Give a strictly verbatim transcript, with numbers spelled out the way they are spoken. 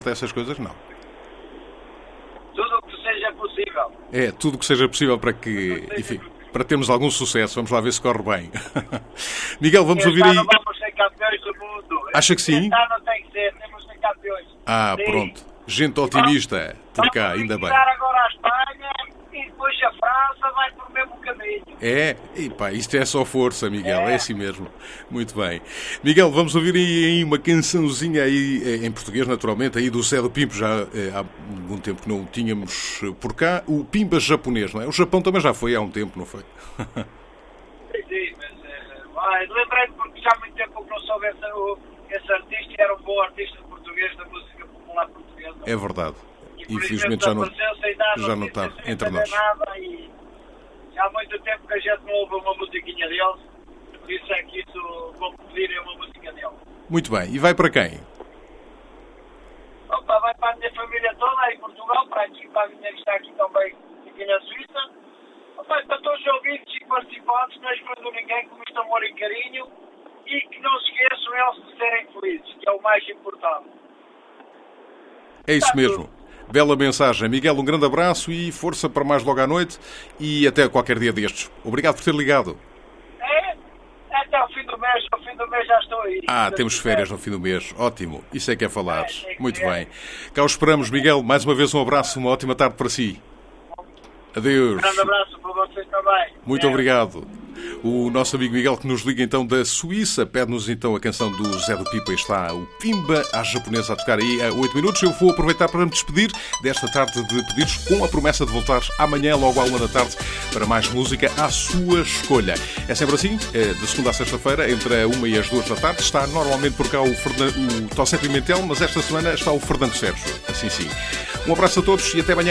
Essas coisas não. Tudo o que seja possível. É, tudo o que seja possível para que, enfim, para termos algum sucesso. Vamos lá ver se corre bem. Miguel, vamos ouvir aí... Não vamos ser campeões do mundo. Acha que sim? Não tem que ser, temos de ser campeões. Ah, sim. Pronto. Gente otimista por cá, ainda bem. Vamos agora a Espanha e depois a França vai por mesmo caminho. É? E pá, isto é só força, Miguel, é. é assim mesmo. Muito bem. Miguel, vamos ouvir aí uma cançãozinha aí, em português, naturalmente, aí do Zé do Pimpo, já há algum tempo que não o tínhamos por cá, o Pimba japonês, não é? O Japão também já foi há um tempo, não foi? Sim, sim, mas uh, lembrei-me porque já há muito tempo que não soube esse, o, esse artista e era um bom artista português da música popular portuguesa. É verdade. E, infelizmente já não, já não está entre nós. Nada e já há muito tempo que a gente não ouve uma musiquinha deles, por isso é que isso vou pedir é uma música dele. Muito bem, e vai para quem? Opa, vai para a minha família toda aí em Portugal, para, aqui, para a minha que está aqui também, aqui na Suíça. Opa, para todos os ouvintes e participantes, não excluindo ninguém com muito amor e carinho e que não se esqueçam eles de serem felizes, que é o mais importante. É isso mesmo. Bela mensagem. Miguel, um grande abraço e força para mais logo à noite e até qualquer dia destes. Obrigado por ter ligado. É, até ao fim do mês, ao fim do mês já estou aí. Ah, temos férias no fim do mês. Ótimo. Isso é que é falar. É, é que Muito é. bem. Cá os esperamos, Miguel. Mais uma vez um abraço, uma ótima tarde para si. Adeus. Um grande abraço para vocês também. Muito é. obrigado. O nosso amigo Miguel, que nos liga então da Suíça, pede-nos então a canção do Zé do Pipa. Está o Pimba à japonesa a tocar aí a oito minutos. Eu vou aproveitar para me despedir desta tarde de pedidos com a promessa de voltar amanhã, logo à uma da tarde, para mais música à sua escolha. É sempre assim, de segunda a sexta-feira, entre a uma e as duas da tarde. Está normalmente por cá o, Fernan... o Tossé Pimentel, mas esta semana está o Fernando Sérgio. Assim sim. Um abraço a todos e até amanhã.